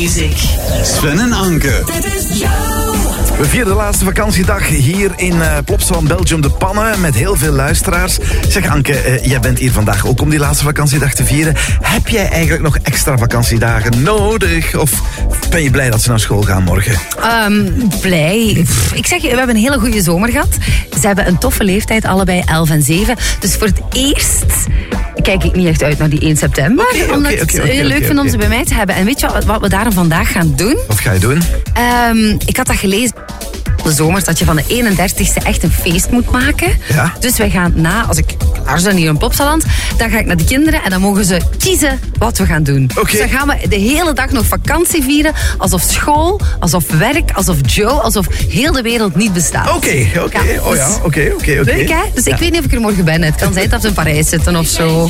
Music. Sven en Anke. Dit is jouw. We vieren de laatste vakantiedag hier in Plopsaland, Belgium, de Pannen, met heel veel luisteraars. Zeg Anke, jij bent hier vandaag ook om die laatste vakantiedag te vieren. Heb jij eigenlijk nog extra vakantiedagen nodig? Of ben je blij dat ze naar school gaan morgen? Blij. Ik zeg je, we hebben een hele goede zomer gehad. Ze hebben een toffe leeftijd, allebei 11 en 7. Dus voor het eerst kijk ik niet echt uit naar die 1 september. Omdat ik het heel leuk vind om ze bij mij te hebben. En weet je wat we daarom vandaag gaan doen? Wat ga je doen? Ik had dat gelezen de zomer, dat je van de 31ste echt een feest moet maken. Ja. Dus wij gaan als ik klaar ben hier in Plopsaland, dan ga ik naar de kinderen en dan mogen ze kiezen wat we gaan doen. Okay. Dus dan gaan we de hele dag nog vakantie vieren, alsof school, alsof werk, alsof Joe, alsof heel de wereld niet bestaat. Oké. Ja, Leuk, hè? Dus ik weet niet of ik er morgen ben. Het kan zijn dat we in Parijs zitten of zo.